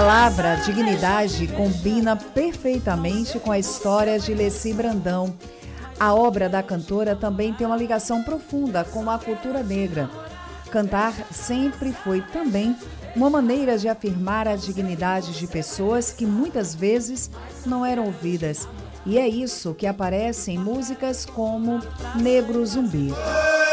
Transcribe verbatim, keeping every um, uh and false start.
palavra dignidade combina perfeitamente com a história de Leci Brandão. A obra da cantora também tem uma ligação profunda com a cultura negra. Cantar sempre foi também uma maneira de afirmar a dignidade de pessoas que muitas vezes não eram ouvidas. E é isso que aparece em músicas como Negro Zumbi.